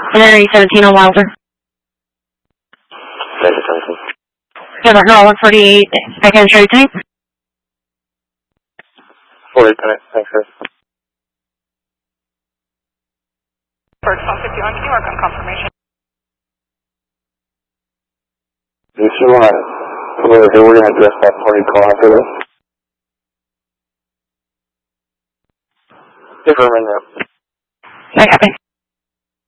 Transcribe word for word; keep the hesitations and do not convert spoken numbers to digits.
Mary seventeen on Wilder. Never know, one forty-eight. I can show you tape. forty minutes, thanks, sir. First one fifty-one, can you work on confirmation? If you want to come over here, we're going to address that party call after this. Give her a minute. I copy.